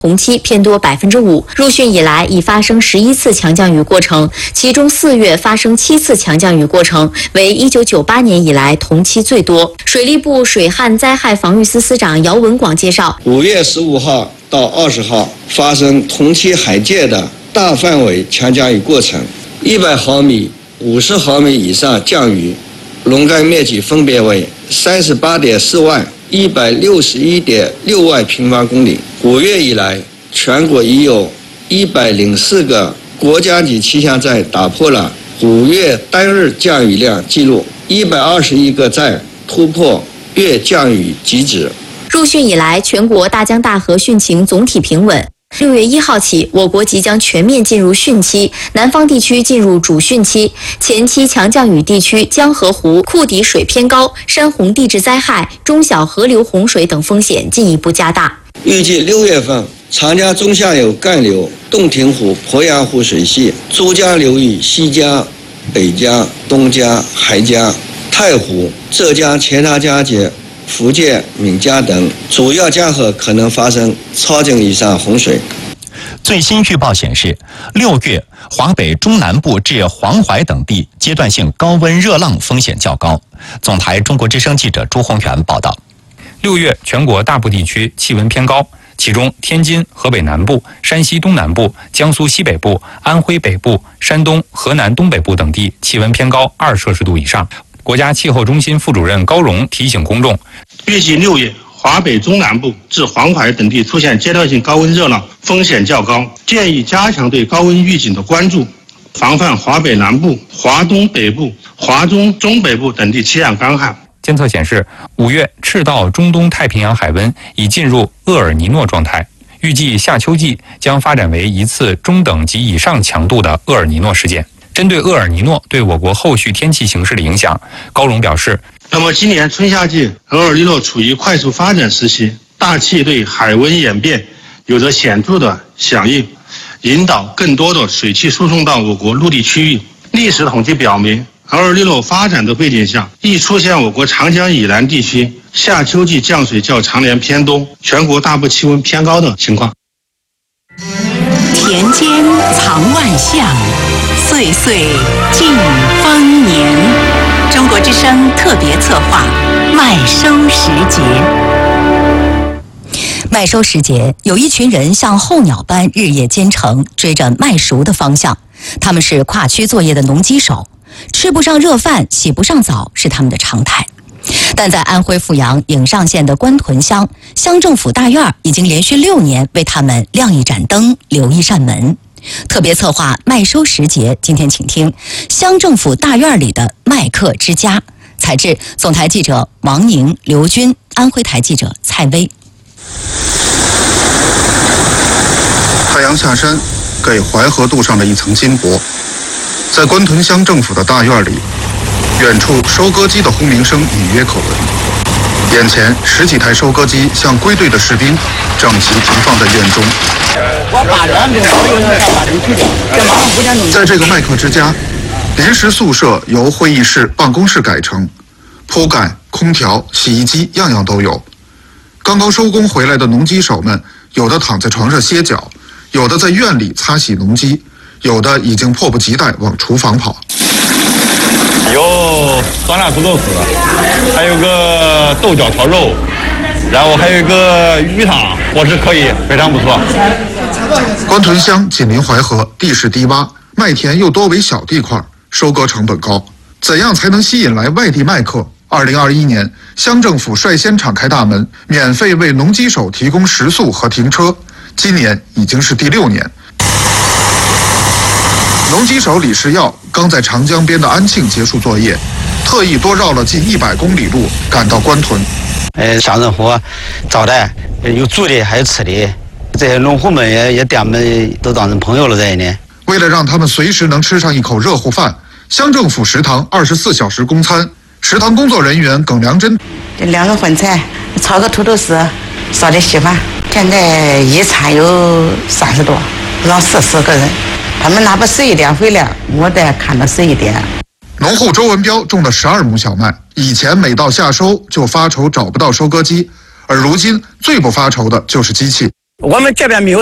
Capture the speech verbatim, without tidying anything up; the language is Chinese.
同期偏多百分之五。入汛以来已发生十一次强降雨过程，其中四月发生七次强降雨过程，为一九九八年以来同期最多。水利部水旱灾害防御司司长姚文广介绍， 五月十五号到二十号发生同期海界的大范围强降雨过程，一百毫米、五十毫米以上降雨，笼盖面积分别为三十八点四万、一百六十一点六万平方公里。五月以来，全国已有一百零四个国家级气象站打破了五月单日降雨量记录，一百二十一个站突破月降雨极值。 入汛以来，全国大江大河汛情总体平稳。六月一号起，我国即将全面进入汛期，南方地区进入主汛期。前期强降雨地区江河湖库底水偏高，山洪地质灾害、中小河流洪水等风险进一步加大。 预计六月份，长江中下游干流、洞庭湖、鄱阳湖水系、珠江流域西江、北江、东江、海江、太湖、浙江钱塘江及福建闽江等主要江河可能发生超警以上洪水。 最新预报显示，六月华北中南部至黄淮等地阶段性高温热浪风险较高。总台中国之声记者朱宏元报道。 六月全国大部地区气温偏高，其中天津、河北南部、山西东南部、江苏西北部、安徽北部、山东、河南东北部等地气温偏高二摄氏度以上。国家气候中心副主任高荣提醒公众， 预计六月华北中南部至黄淮等地出现阶段性高温热浪，风险较高，建议加强对高温预警的关注，防范华北南部、华东北部、华中中北部等地气象干旱。 监测显示，五月赤道中东太平洋海温已进入厄尔尼诺状态，预计夏秋季将发展为一次中等及以上强度的厄尔尼诺事件。针对厄尔尼诺对我国后续天气形势的影响，高荣表示， 那么今年春夏季厄尔尼诺处于快速发展时期，大气对海温演变有着显著的响应，引导更多的水汽输送到我国陆地区域。历史统计表明，厄尔尼诺发展的背景下，易出现我国长江以南地区夏秋季降水较常年偏多，全国大部气温偏高的情况。 田间藏万象，岁岁尽丰年。中国之声特别策划麦收时节。 麦收时节，有一群人像候鸟般日夜兼程，追着麦熟的方向。他们是跨区作业的农机手，吃不上热饭，洗不上澡是他们的常态。但在安徽阜阳颍上县的官屯乡，乡政府大院已经连续六年为他们亮一盏灯，留一扇门。特别策划麦收时节，今天请听乡政府大院里的麦客之家。采制总台记者王宁、刘军，安徽台记者蔡薇。 太阳下山，给淮河镀上了一层金箔。在官屯乡政府的大院里，远处收割机的轰鸣声隐约可闻，眼前十几台收割机像归队的士兵，整齐停放在院中。在这个麦客之家，临时宿舍由会议室、办公室改成，铺盖、空调、洗衣机样样都有。刚刚收工回来的农机手们，有的躺在床上歇脚，有的在院里擦洗农机，有的已经迫不及待往厨房跑。 有酸辣土豆丝，还有个豆角炒肉，然后还有一个鱼汤，伙食可以，非常不错。 官屯乡紧邻淮河，地势低洼，麦田又多为小地块，收割成本高。怎样才能吸引来外地麦客？二零二一年，乡政府率先敞开大门，免费为农机手提供食宿和停车。今年已经是第六年。农机手李世耀刚在长江边的安庆结束作业，特意多绕了近一百公里路赶到官屯。 呃，乡政府招待，有住的还有吃的，这些农户们也也点们都当成朋友了在呢。 为了让他们随时能吃上一口热乎饭，乡政府食堂二十四小时供餐。食堂工作人员耿良珍， 这两个荤菜，炒个土豆丝，烧点稀饭。现在一餐有三十多，让四十个人。他们哪怕十一点回来，我得看到十一点。 农户周文彪种了十二亩小麦，以前每到夏收就发愁找不到收割机，而如今最不发愁的就是机器。 我们这边没有。